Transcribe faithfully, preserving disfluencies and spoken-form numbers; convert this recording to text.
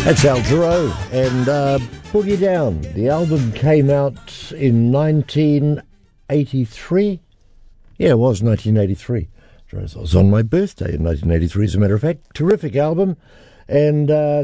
That's Al Jarreau and uh, Boogie Down. The album came out in nineteen eighty-three. Yeah, it was nineteen eighty-three. It was on my birthday in nineteen eighty-three, as a matter of fact. Terrific album. And uh,